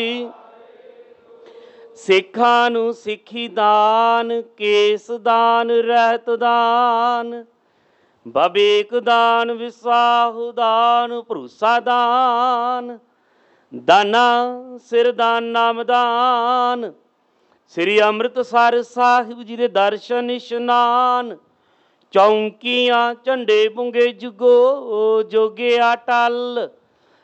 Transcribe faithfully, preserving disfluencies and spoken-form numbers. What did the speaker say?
ਸਿੱਖਾਂ ਨੂੰ ਸਿੱਖੀ ਦਾਨ, ਕੇਸ ਦਾਨ, ਰਹਿਤ ਦਾਨ, ਬਵੇਕ ਦਾਨ, ਵਿਸਾਹੂ ਦਾਨ, ਭਰੋਸਾ ਦਾਨ, ਦਾਨਾ ਸਿਰ ਦਾਨ, ਨਾਮ ਦਾਨ। ਸ੍ਰੀ ਅੰਮ੍ਰਿਤਸਰ ਸਾਹਿਬ ਜੀ ਦੇ ਦਰਸ਼ਨ ਇਸ਼ਨਾਨ, ਚੌਂਕੀਆਂ ਝੰਡੇ ਪੁੰਗੇ ਜੁਗੋ ਜੋਗਿਆ ਟਲ।